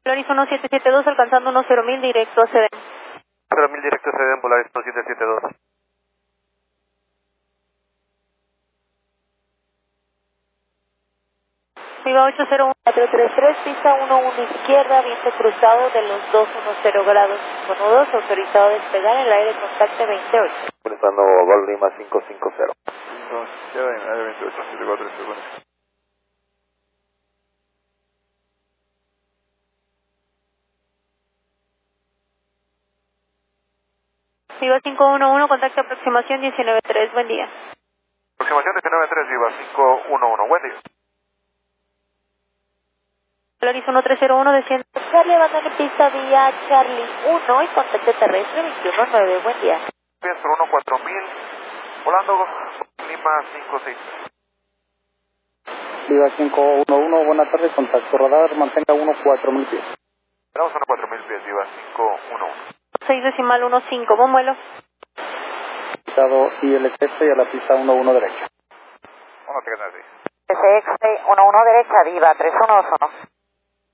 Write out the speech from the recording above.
Polaris 1772 alcanzando 10.000 directo a CD. 0.000 directo CD en Polaris 1772. Viva 801-433, pista 11 izquierda, viento cruzado de los 210 grados. Con 2, autorizado a despegar, el aire contacte 28. Utilizando Gol Lima 550. Entonces, ya en área 28, 74, segundos. Viva 511, contacto aproximación 19.3, buen día. Aproximación 19.3, Viva 511, buen día. Polaris 1301, desciende. Charlie, abandone pista vía Charlie 1 y contacto terrestre 21.9, buen día. Pienso 14000, volando Lima 56. Viva 511, buenas tardes, contacto radar, mantenga 14000 pies. Tenemos 14000 pies, Viva 511. 6.15, buen vuelo. Estado ILTC y a la pista 11 derecha. 1 así. SX 11 derecha, Viva 312.